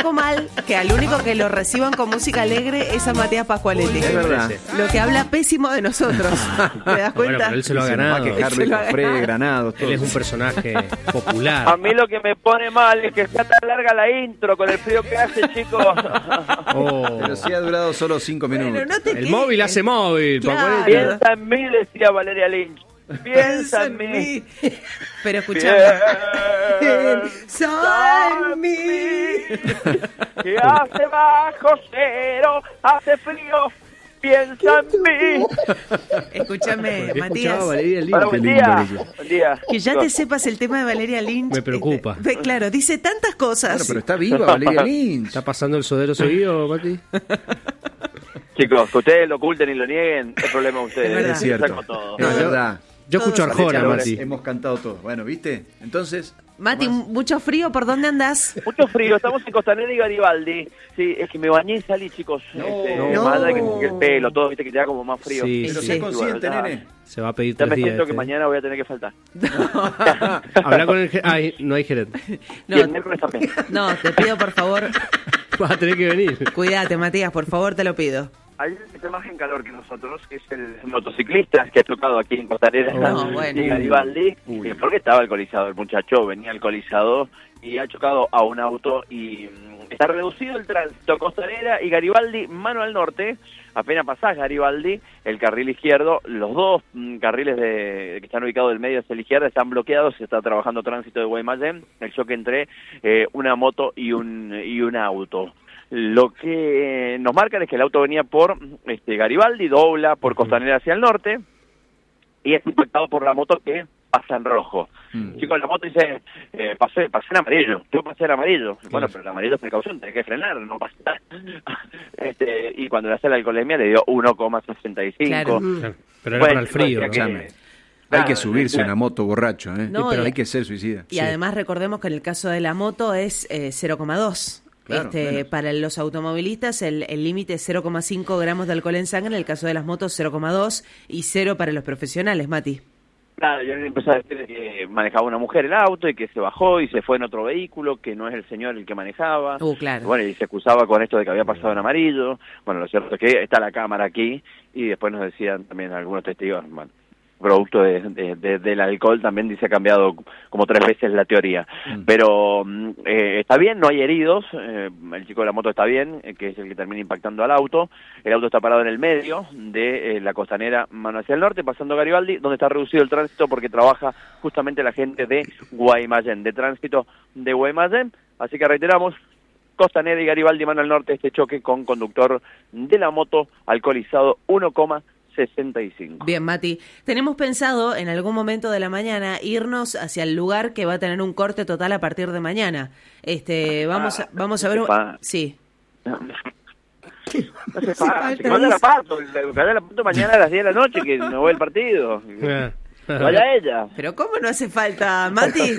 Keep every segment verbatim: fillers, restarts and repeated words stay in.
poco mal que al único que lo reciban con música alegre es a Matías Pascualetti. Es verdad. Lo que habla pésimo de nosotros. ¿Te das cuenta? Bueno, pero él se lo ha ganado. Se nos va a quejar Él se lo ha Luis Cofré, ganado. Granados, todo. Él es un personaje popular. A mí lo que me pone mal es que sea tan larga la intro con el frío que hace, chicos. Oh. Pero sí ha durado solo cinco minutos. Bueno, no te El quejes. móvil hace móvil. Claro. Pascualetti. Piensa en mí, decía Valeria Lynch. Piensa en mí. Pero escuchame. Piensa en mí. Que hace bajo cero, hace frío. Piensa en mí. Escúchame, He escuchado a Matías. Valeria Lynch. Bueno, buen Qué lindo, día. Valeria. Buen día. Que ya te chicos. sepas el tema de Valeria Lynch. Me preocupa. Este, claro, dice tantas cosas. Bueno, pero está viva Valeria Lynch. ¿Está pasando el sodero seguido, Mati? Chicos, que ustedes lo oculten y lo nieguen, es problema de ustedes. Es verdad. Es cierto. Saco todo. Es verdad. Yo escucho Todos Arjona, hacemos Mati. Hemos cantado todo. Bueno, ¿viste? Entonces, Mati, más- mucho frío, ¿por dónde andás? Mucho frío, estamos en Costanera y Garibaldi. Sí, es que me bañé y salí, chicos. No. Este, No. Más allá de que, que el pelo, todo, viste que te da como más frío. Sí, pero sí. sé Sí, consciente, bueno, nene. Se va a pedir Ya tres me días. siento que este. mañana voy a tener que faltar. Habla con el gerente. Ay, no hay gerente. No, Y el miércoles también. no, te pido por favor, Vas a tener que venir. cuídate, Matías, por favor, te lo pido. Hay un que está más en calor que nosotros, que es el motociclista que ha tocado aquí en Costanera No, bueno. y Garibaldi. Uy. Eh, porque estaba alcoholizado el muchacho, venía alcoholizado y ha chocado a un auto y mm, está reducido el tránsito. Costanera y Garibaldi, mano al norte. Apenas pasás Garibaldi, el carril izquierdo, los dos mm, carriles de, que están ubicados del medio hacia la izquierda están bloqueados, se está trabajando tránsito de Guaymallén, el choque entre eh, una moto y un, y un auto. Lo que nos marcan es que el auto venía por este, Garibaldi, dobla por Costanera hacia el norte y es impactado por la moto que pasa en rojo. Mm. Chicos, la moto dice, eh, pasé, pasé en amarillo, yo pasé en amarillo. Bueno, pero el amarillo es precaución, tenés que frenar, no pasar. este, y cuando le hace la alcoholemia le dio uno coma sesenta y cinco. Claro. Claro, Pero era Bueno, para el frío, decía ¿no? que- Escuchame. Hay que Claro, subirse claro. una moto borracho, ¿eh? No, pero y- hay que ser suicida. Y además recordemos que en el caso de la moto es eh, cero coma dos. Claro, este, menos. para los automovilistas el el límite es cero coma cinco gramos de alcohol en sangre, en el caso de las motos cero coma dos y cero para los profesionales, Mati. Claro, yo le empecé a decir que manejaba una mujer el auto y que se bajó y se fue en otro vehículo, que no es el señor el que manejaba. Uh, claro. Bueno, y se excusaba con esto de que había pasado en amarillo. Bueno, lo cierto es que está la cámara aquí y después nos decían también algunos testigos, bueno, producto de, de- de- del alcohol también dice ha cambiado como tres veces la teoría. Mm. Pero mm, eh, está bien, no hay heridos, eh, el chico de la moto está bien, eh, que es el que termina impactando al auto. El auto está parado en el medio de eh, la Costanera, mano hacia el norte, pasando Garibaldi, donde está reducido el tránsito porque trabaja justamente la gente de Guaymallén, de tránsito de Guaymallén. Así que reiteramos, Costanera y Garibaldi, mano al norte, este choque con conductor de la moto alcoholizado uno coma sesenta y cinco. Bien, Mati. Tenemos pensado en algún momento de la mañana irnos hacia el lugar que va a tener un corte total a partir de mañana. Este, vamos a, vamos a ver. un- Ah, Sí. No hace falta, que vaya la pato, que vaya la pato mañana a las diez de la noche, que no ve el partido. Ah. Que vaya ella. Pero ¿cómo no hace falta, Mati?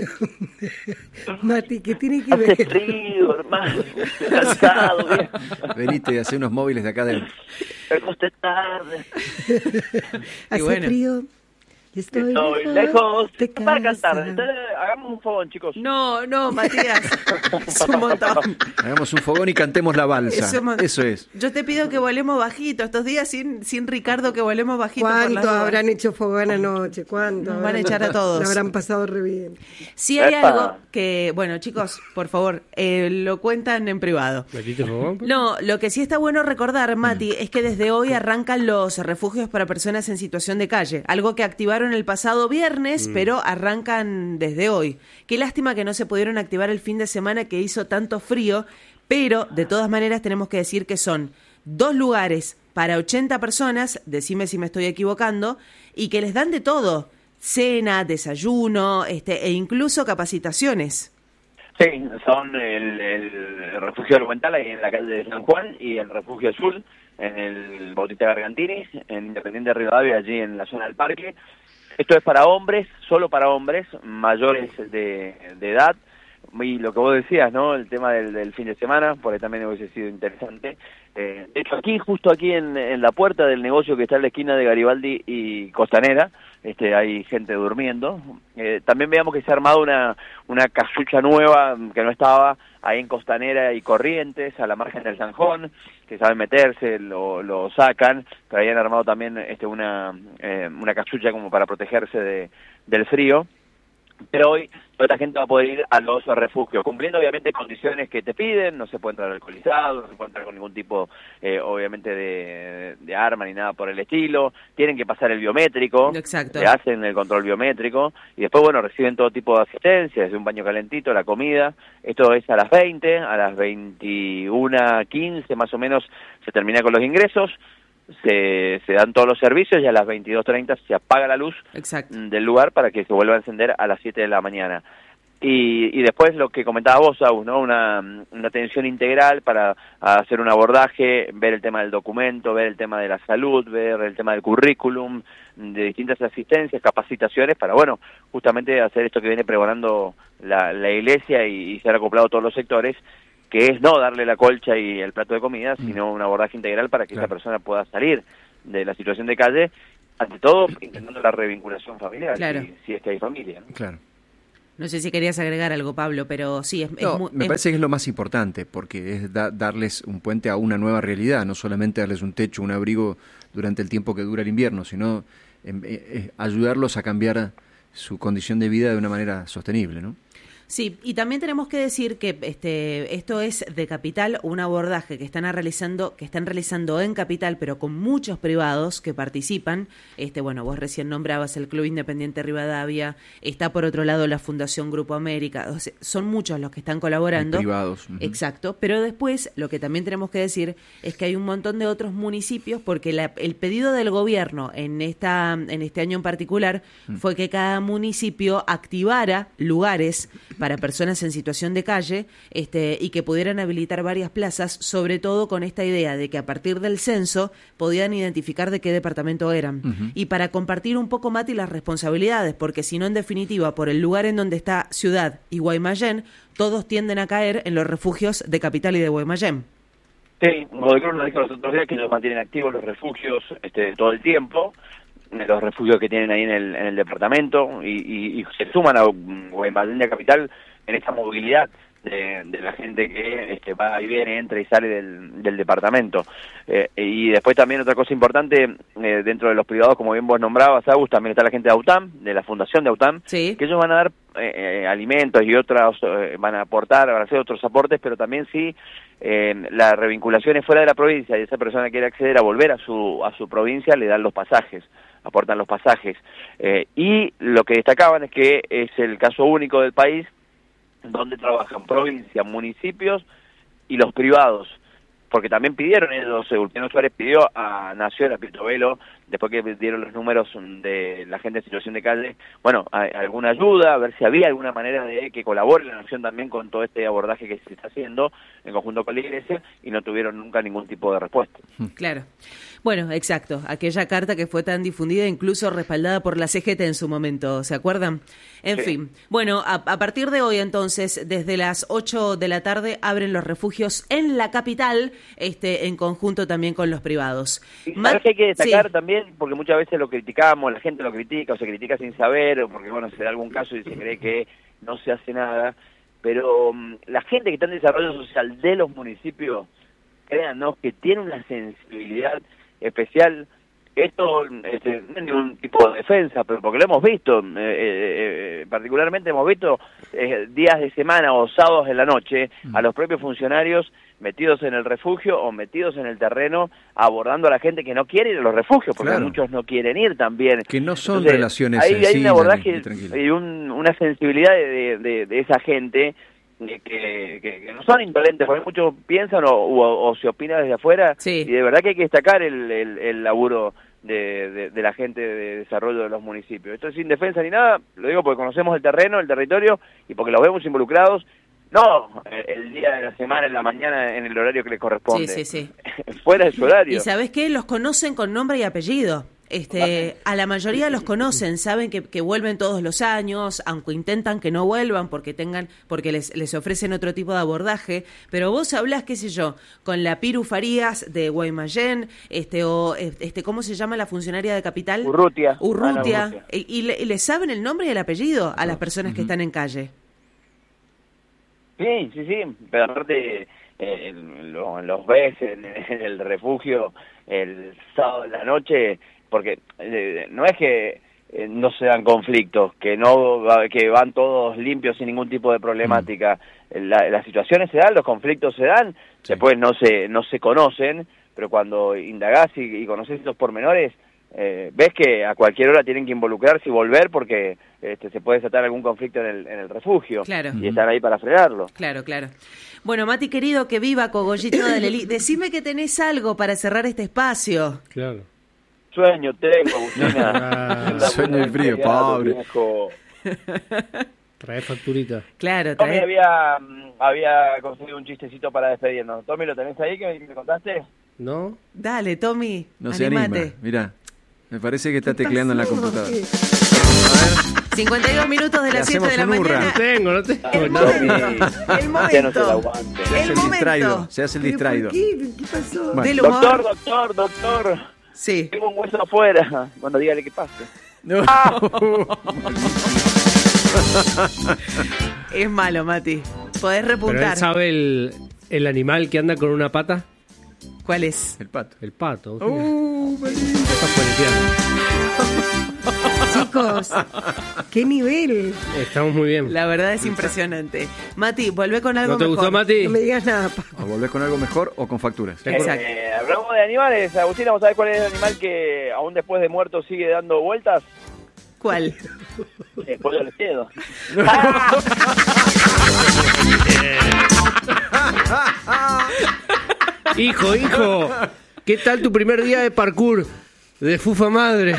Mati, ¿qué tiene que Hace ver? frío, hermano. Estoy cansado, bien. Venite y hacer unos móviles de acá adentro. Me acosté tarde. Hace bueno. frío. Estoy, Estoy lejos. de Para cantar. casa. Entonces, hagamos un fogón, chicos. No, no, Matías. Es un montón. Hagamos un fogón y cantemos la balsa. Es un mon- Eso es. Yo te pido que volemos bajito estos días sin, sin Ricardo, que volemos bajito. por las ¿Cuánto dudas. habrán hecho fogón anoche? ¿Cuánto? Nos van a habrán- echar a todos. La habrán pasado re bien. Si hay Epa. algo que, bueno, chicos, por favor, eh, lo cuentan en privado. ¿Metiste fogón? No, lo que sí está bueno recordar, Mati, es que desde hoy arrancan los refugios para personas en situación de calle, algo que activaron el pasado viernes, pero arrancan desde hoy. Qué lástima que no se pudieron activar el fin de semana que hizo tanto frío, pero de todas maneras tenemos que decir que son dos lugares para ochenta personas, decime si me estoy equivocando, y que les dan de todo, cena, desayuno, este, e incluso capacitaciones. Sí, son el, el refugio del Buental, ahí en la calle de San Juan, y el refugio azul en el Bautista Gargantini, en Independiente de Rivadavia, allí en la zona del parque. Esto es para hombres, solo para hombres, mayores de, de edad. Y lo que vos decías, ¿no? El tema del, del fin de semana, porque también hubiese sido interesante. Eh, de hecho, aquí, justo aquí en, en la puerta del negocio que está en la esquina de Garibaldi y Costanera, este, hay gente durmiendo. Eh, también veamos que se ha armado una, una casucha nueva que no estaba ahí en Costanera y Corrientes, a la margen del Zanjón, que saben meterse, lo, lo sacan, pero habían armado también este, una, eh, una casucha como para protegerse de, del frío. Pero hoy toda esta gente va a poder ir a los refugios, cumpliendo obviamente condiciones que te piden, no se puede entrar alcoholizado, no se puede entrar con ningún tipo, eh, obviamente, de, de arma ni nada por el estilo, tienen que pasar el biométrico, Exacto. le hacen el control biométrico, y después, bueno, reciben todo tipo de asistencia, desde un baño calentito, la comida, esto es a las veinte, a las veintiuna quince más o menos se termina con los ingresos, Se, se dan todos los servicios y a las veintidós treinta se apaga la luz Exacto. del lugar para que se vuelva a encender a las siete de la mañana. Y, y después lo que comentaba vos, Agus, ¿no? Una, una atención integral para hacer un abordaje, ver el tema del documento, ver el tema de la salud, ver el tema del currículum, de distintas asistencias, capacitaciones, para, bueno, justamente hacer esto que viene pregonando la, la Iglesia y, y se ha acoplado a todos los sectores, que es no darle la colcha y el plato de comida, sino un abordaje integral para que claro. esa persona pueda salir de la situación de calle, ante todo intentando la revinculación familiar, claro. si, si es que hay familia, ¿no? Claro. No sé si querías agregar algo, Pablo, pero sí, es, no, es muy... me es... parece que es lo más importante, porque es da, darles un puente a una nueva realidad, no solamente darles un techo, un abrigo durante el tiempo que dura el invierno, sino eh, eh, ayudarlos a cambiar su condición de vida de una manera sostenible, ¿no? Sí, y también tenemos que decir que este esto es de Capital, un abordaje que están realizando, que están realizando en Capital, pero con muchos privados que participan. Este, bueno, vos recién nombrabas el Club Independiente Rivadavia, está por otro lado la Fundación Grupo América, o sea, son muchos los que están colaborando. Hay privados. Uh-huh. Exacto, pero después lo que también tenemos que decir es que hay un montón de otros municipios, porque la, el pedido del gobierno en esta en este año en particular uh-huh. fue que cada municipio activara lugares para personas en situación de calle, este, y que pudieran habilitar varias plazas, sobre todo con esta idea de que a partir del censo podían identificar de qué departamento eran. Uh-huh. Y para compartir un poco, Mati, las responsabilidades, porque si no, en definitiva, por el lugar en donde está Ciudad y Guaymallén, todos tienden a caer en los refugios de Capital y de Guaymallén. Sí, Godoy Cruz nos dijo los otros días que ellos mantienen activos los refugios este, todo el tiempo, los refugios que tienen ahí en el, en el departamento, y, y, y se suman a Guaymallén de Capital en esta movilidad de, de la gente que este, va y viene, entra y sale del, del departamento. Eh, y después también otra cosa importante, eh, dentro de los privados, como bien vos nombrabas, Agus, también está la gente de AUTAM, de la Fundación de AUTAM, sí. que ellos van a dar eh, eh, alimentos y otros, eh, van a aportar, van a hacer otros aportes, pero también sí, eh, la revinculación es fuera de la provincia y esa persona quiere acceder a volver a su, a su provincia, le dan los pasajes. aportan los pasajes. Eh, y lo que destacaban es que es el caso único del país donde trabajan provincia, municipios y los privados, porque también pidieron ellos, Ulpiano Suárez pidió a Nación, a Pirtobelo, después que dieron los números de la gente en situación de calle, bueno, a, a alguna ayuda, a ver si había alguna manera de que colabore la Nación también con todo este abordaje que se está haciendo en conjunto con la Iglesia, y no tuvieron nunca ningún tipo de respuesta. Claro. Bueno, exacto, aquella carta que fue tan difundida, incluso respaldada por la C G T en su momento, ¿se acuerdan? En sí. fin, bueno, a, a partir de hoy entonces, desde las ocho de la tarde, abren los refugios en la capital, este, en conjunto también con los privados. Y sabes que hay que destacar sí. también, porque muchas veces lo criticamos, la gente lo critica o se critica sin saber, o porque bueno, se da algún caso y se cree que no se hace nada, pero um, la gente que está en desarrollo social de los municipios, créanos que tiene una sensibilidad especial. Esto este, no es ningún tipo de defensa, pero porque lo hemos visto, eh, eh, particularmente hemos visto eh, días de semana o sábados en la noche a los propios funcionarios metidos en el refugio o metidos en el terreno abordando a la gente que no quiere ir a los refugios, porque claro. muchos no quieren ir también. Que no son Entonces, relaciones ahí sencillas, hay un abordaje y, y un, una sensibilidad de, de, de esa gente que, que, que no son indolentes, porque muchos piensan o, o, o se opina desde afuera, sí. y de verdad que hay que destacar el, el, el laburo de, de, de la gente de desarrollo de los municipios. Esto es sin defensa ni nada, lo digo porque conocemos el terreno, el territorio, y porque los vemos involucrados, no el día de la semana, en la mañana, en el horario que les corresponde. Sí, sí, sí. Fuera de su horario. ¿Y sabés qué? Los conocen con nombre y apellido. Este, a la mayoría los conocen, saben que, que vuelven todos los años, aunque intentan que no vuelvan porque tengan, porque les, les ofrecen otro tipo de abordaje, pero vos hablás, qué sé yo, con la Piru Farías de Guaymallén, este, o este, ¿cómo se llama la funcionaria de Capital? Urrutia. Urrutia. Ana Urrutia. Y, y le, y le saben el nombre y el apellido a las personas uh-huh. que están en calle. Sí, sí, sí, pero aparte eh, lo, los ves en, en el refugio el sábado de la noche, porque eh, no es que eh, no se dan conflictos, que no que van todos limpios sin ningún tipo de problemática. Mm. La, las situaciones se dan, los conflictos se dan, sí. Después no se no se conocen, pero cuando indagás y, y conoces esos pormenores, eh, ves que a cualquier hora tienen que involucrarse y volver porque este, se puede desatar algún conflicto en el, en el refugio. Claro. Y están ahí para frenarlo. Claro, claro. Bueno, Mati querido, que viva Cogollito de Lelí. Decime que tenés algo para cerrar este espacio. Claro. Sueño tengo, Agustina. Ah, sueño y frío, pobre. Trae facturita. Claro, Tommy trae. había, había conseguido un chistecito para despedirnos. Tommy, ¿lo tenés ahí que me contaste? ¿No? Dale, Tommy, no se animate. anima, mirá. Me parece que está tecleando en la computadora. cincuenta y dos minutos de las siete de la mañana. No tengo, no tengo. El No. momento. El momento. Se hace el, el distraído. Se hace el distraído. ¿Qué? ¿Qué pasó? Bueno. Del humor. Doctor, doctor, doctor. Sí. Tengo un hueso afuera. Bueno, dígale qué pasa. No. Es malo, Mati. Podés ¿Pero repuntar. él sabe el, el animal que anda con una pata? ¿Cuál es? El pato. El pato. Uh, Estás cuarenteando. Chicos, ¿qué nivel? Estamos muy bien. La verdad es impresionante. Mati, volvé con algo ¿No te mejor. gustó, Mati? No me digas nada, Paco. ¿O volvés con algo mejor o con facturas? Exacto. Eh, hablamos de animales. Agustina, ¿vos sabés cuál es el animal que aún después de muerto sigue dando vueltas? ¿Cuál? El pollo al quedo. Hijo, hijo, ¿qué tal tu primer día de parkour? De fufa madre.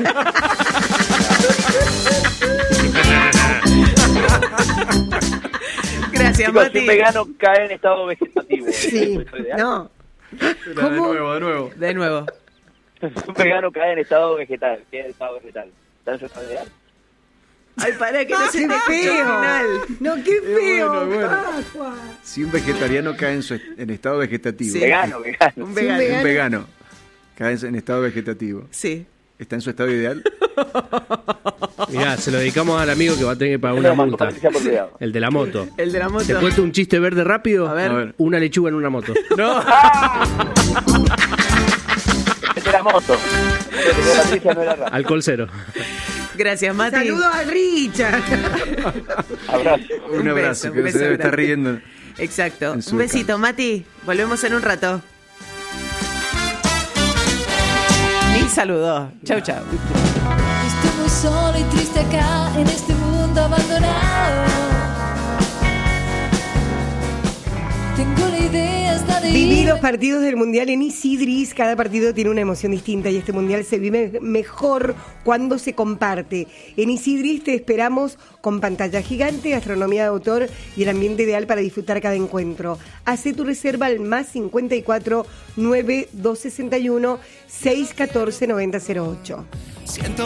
Gracias, Chicos, Mati. si un vegano cae en estado vegetativo. Sí, no. De nuevo, de nuevo. De nuevo. Si un vegano cae en estado vegetal, ¿qué es el estado vegetal? ¿Está en su estado ideal? Ay, pará, que no se ¡Qué te escucha el feo! final. No, qué feo, bueno, bueno. Paco. Si un vegetariano cae en, su, en estado vegetativo. Sí. Vegano, vegano. Un Sí, vegano. un Un vegano cae en estado vegetativo. Sí. ¿Está en su estado ideal? Mirá, se lo dedicamos al amigo que va a tener que pagar Eso una lo multa. mandó Patricia por privado. El de la moto. El de la moto. ¿Te cuento un chiste verde rápido? A ver. A ver. Una lechuga en una moto. No. Este era moto. El de Patricia no era raro. Alcohol cero. Gracias, Mati. Saludos a Richard. Abrazo. Un, Un abrazo, beso, que un se beso debe grande. estar riendo. Exacto. En su Un besito, Mati. Volvemos en un rato. Ni saludó. Chau, chau. Estoy muy solo y triste acá en este mundo abandonado. Tengo la idea hasta de Viví ir. los partidos del Mundial en Isidris. Cada partido tiene una emoción distinta y este Mundial se vive mejor cuando se comparte. En Isidris te esperamos con pantalla gigante, gastronomía de autor y el ambiente ideal para disfrutar cada encuentro. Hacé tu reserva al más cincuenta y cuatro nueve dos sesenta y uno seis catorce noventa cero ocho. Siento